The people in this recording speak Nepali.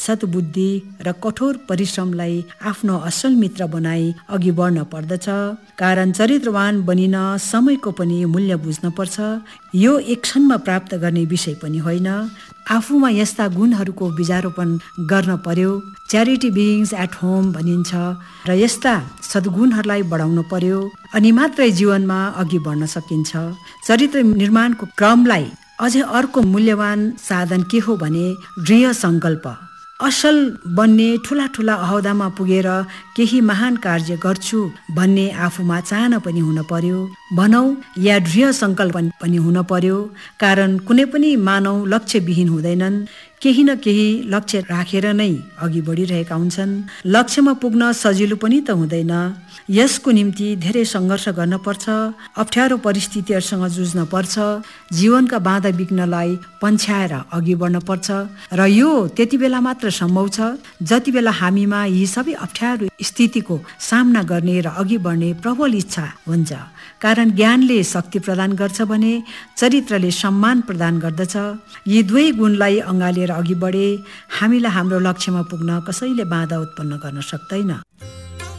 सद्बुद्धि र कठोर परिश्रमलाई आफ्नो असल मित्र बनाई अघि बढ्न पर्दछ। कारण चरित्रवान बनिन समयको पनि मूल्य बुझ्न पर्छ। यो एक क्षणमा प्राप्त गर्ने विषय पनि होइन। आफूमा यस्ता गुणहरूको बीजारोपण गर्न पर्यो। च्यारिटी बिगिन्स एट होम भनिन्छ र यस्ता सद्गुणहरूलाई बढाउनु पर्यो अनि मात्रै जीवनमा अघि बढ्न सकिन्छ। चरित्र निर्माणको क्रमलाई अझै अर्को मूल्यवान साधन के हो भने दृढ सङ्कल्प। असल बन्ने ठुला ठुला अहदामा पुगेर केही महान कार्य गर्छु भन्ने आफूमा चाहना पनि हुन पर्यो भनौँ या दृढ सङ्कल्प पनि हुन पर्यो। कारण कुनै पनि मानव लक्ष्यविहीन हुँदैनन्। केही न केही लक्ष्य राखेर नै अघि बढिरहेका हुन्छन्। लक्ष्यमा पुग्न सजिलो पनि त हुँदैन। यसको निम्ति धेरै सङ्घर्ष गर्न पर्छ। अप्ठ्यारो परिस्थितिहरूसँग जुझ्न पर्छ। जीवनका बाधा विघ्नलाई पन्छ्याएर अघि बढ्न पर्छ र यो त्यति बेला मात्र सम्भव छ जति बेला हामीमा यी सबै अप्ठ्यारो स्थितिको सामना गर्ने र अघि बढ्ने प्रबल इच्छा हुन्छ। कारण ज्ञानले शक्ति प्रदान गर्छ भने चरित्रले सम्मान प्रदान गर्दछ। यी दुवै गुणलाई अँगालेर अघि बढे हामीलाई हाम्रो लक्ष्यमा पुग्न कसैले बाधा उत्पन्न गर्न सक्दैन।